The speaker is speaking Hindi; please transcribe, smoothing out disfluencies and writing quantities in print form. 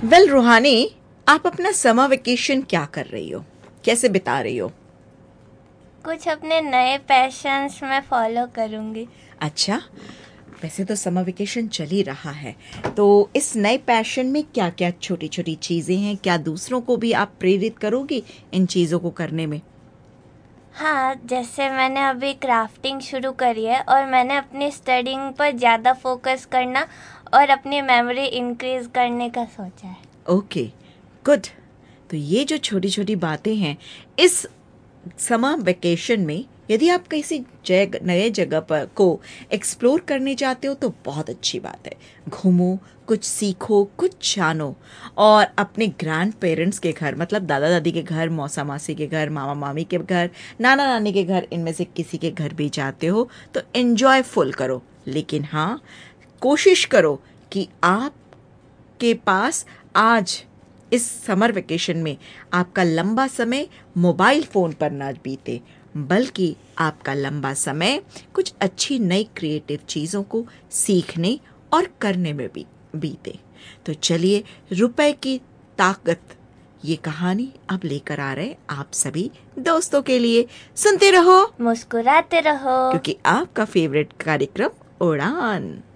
वेल रूहानी, आप अपना समर वेकेशन क्या कर रही हो, कैसे बिता रही हो? कुछ अपने नए पैशंस में फॉलो करूंगी। अच्छा, वैसे तो समर वेकेशन चल ही रहा है, तो इस नए पैशन में क्या क्या छोटी छोटी चीजें हैं? क्या दूसरों को भी आप प्रेरित करोगी इन चीजों को करने में? हाँ, जैसे मैंने अभी क्राफ्टिंग शुरू करी है और मैंने अपनी स्टडिंग पर ज़्यादा फोकस करना और अपनी मेमोरी इंक्रीज करने का सोचा है। Okay, good. तो ये जो छोटी छोटी बातें हैं, इस समर वेकेशन में यदि आप किसी नए जगह पर को एक्सप्लोर करने जाते हो तो बहुत अच्छी बात है। घूमो, कुछ सीखो, कुछ जानो, और अपने ग्रैंड पेरेंट्स के घर, मतलब दादा दादी के घर, मौसा मासी के घर, मामा मामी के घर, नाना नानी के घर, इनमें से किसी के घर भी जाते हो तो एंजॉय फुल करो। लेकिन हाँ, कोशिश करो कि आपके पास आज इस समर वेकेशन में आपका लंबा समय मोबाइल फोन पर ना बीते, बल्कि आपका लंबा समय कुछ अच्छी नई क्रिएटिव चीज़ों को सीखने और करने में भी बीते। तो चलिए, रुपए की ताकत ये कहानी अब लेकर आ रहे आप सभी दोस्तों के लिए। सुनते रहो, मुस्कुराते रहो, क्योंकि आपका फेवरेट कार्यक्रम उड़ान।